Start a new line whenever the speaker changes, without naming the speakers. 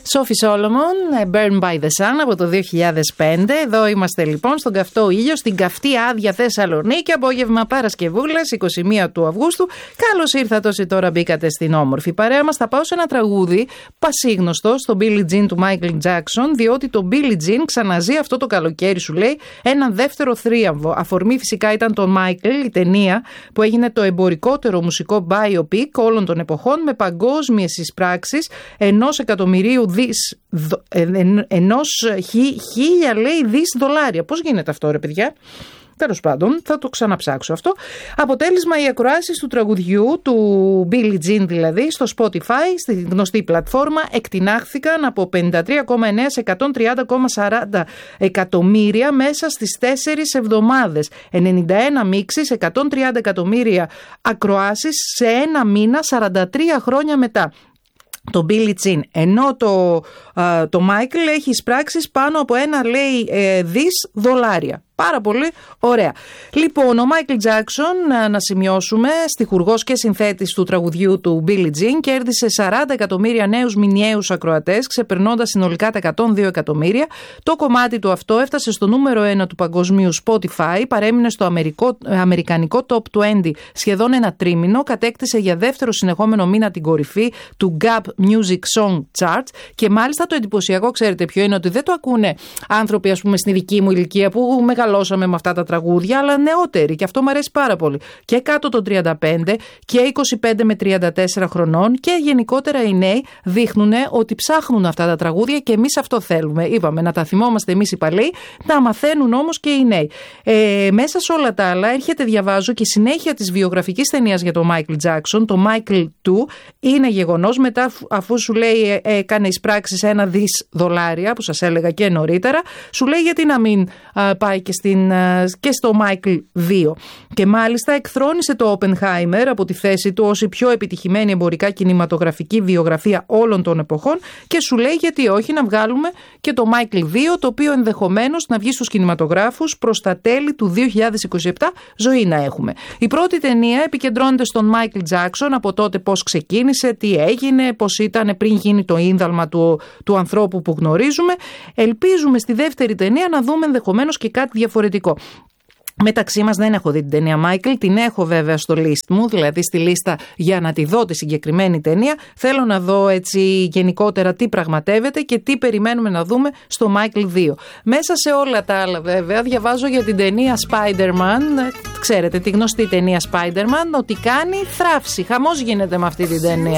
Sophie Solomon, Burn by the Sun από το 2005. Εδώ είμαστε λοιπόν στον καυτό ήλιο, στην καυτή άδεια Θεσσαλονίκη, απόγευμα Παρασκευούλας, 21 του Αυγούστου. Καλώς ήρθατε όσοι τώρα μπήκατε στην όμορφη παρέα μας. Θα πάω σε ένα τραγούδι πασίγνωστο, στο Billie Jean του Michael Jackson, διότι το Billie Jean ξαναζεί αυτό το καλοκαίρι, σου λέει, έναν δεύτερο θρίαμβο. Αφορμή φυσικά ήταν το Michael, η ταινία που έγινε το εμπορικότερο μουσικό biopic όλων των εποχών, με παγκόσμιες εισπράξεις 1.000 λέει δις δολάρια. Πώς γίνεται αυτό, ρε παιδιά? Τέλος πάντων, θα το ξαναψάξω αυτό. Αποτέλεσμα, οι ακροάσεις του τραγουδιού, του Billie Jean δηλαδή, στο Spotify, στη γνωστή πλατφόρμα, εκτινάχθηκαν από 53,9 σε 130,40 εκατομμύρια μέσα στις 4 εβδομάδες. 91 μίξεις, 130 εκατομμύρια ακροάσεις σε ένα μήνα, 43 χρόνια μετά. Το Billie Jean, ενώ το Michael έχει εισπράξεις πάνω από δις δολάρια. Πάρα πολύ ωραία. Λοιπόν, ο Michael Jackson, να σημειώσουμε, στιχουργός και συνθέτης του τραγουδιού του Billie Jean, κέρδισε 40 εκατομμύρια νέους μηνιαίους ακροατές, ξεπερνώντας συνολικά τα 102 εκατομμύρια. Το κομμάτι του αυτό έφτασε στο νούμερο 1 του παγκοσμίου Spotify, παρέμεινε στο αμερικανικό Top 20 σχεδόν ένα τρίμηνο, κατέκτησε για δεύτερο συνεχόμενο μήνα την κορυφή του Gap Music Song Charts και μάλιστα το εντυπωσιακό, ξέρετε ποιο είναι, ότι δεν το ακούνε άνθρωποι, ας πούμε, στη δική μου ηλικία που μεγαλώσαμε με αυτά τα τραγούδια, αλλά νεότεροι, και αυτό μου αρέσει πάρα πολύ. Και κάτω των 35 και 25 με 34 χρονών, και γενικότερα οι νέοι δείχνουν ότι ψάχνουν αυτά τα τραγούδια και εμείς αυτό θέλουμε. Είπαμε να τα θυμόμαστε εμείς οι παλαιοί, να μαθαίνουν όμως και οι νέοι. Μέσα σε όλα τα άλλα έρχεται, διαβάζω, και συνέχεια της βιογραφικής ταινίας για τον Michael Jackson, το Michael 2, είναι γεγονός μετά, αφού σου λέει έκανε εισπράξεις 1 δις δολάρια, που σας έλεγα και νωρίτερα, σου λέει γιατί να μην πάει και στο Michael 2. Και μάλιστα εκθρόνησε το Oppenheimer από τη θέση του ως η πιο επιτυχημένη εμπορικά κινηματογραφική βιογραφία όλων των εποχών, και σου λέει γιατί όχι να βγάλουμε και το Michael 2, το οποίο ενδεχομένως να βγει στους κινηματογράφους προς τα τέλη του 2027, ζωή να έχουμε. Η πρώτη ταινία επικεντρώνεται στον Michael Jackson, από τότε πώς ξεκίνησε, τι έγινε, πώς ήταν πριν γίνει το ίνδαλμα του ανθρώπου που γνωρίζουμε. Ελπίζουμε στη δεύτερη ταινία να δούμε ενδεχομένως και κάτι διαφορετικό. Μεταξύ μας δεν έχω δει την ταινία Michael, την έχω βέβαια στο list μου, δηλαδή στη λίστα για να τη δω τη συγκεκριμένη ταινία. Θέλω να δω έτσι γενικότερα τι πραγματεύεται και τι περιμένουμε να δούμε στο Michael 2. Μέσα σε όλα τα άλλα βέβαια διαβάζω για την ταινία Spider-Man, ξέρετε τη γνωστή ταινία Spider-Man, ότι κάνει θράψη, χαμός γίνεται με αυτή την ταινία.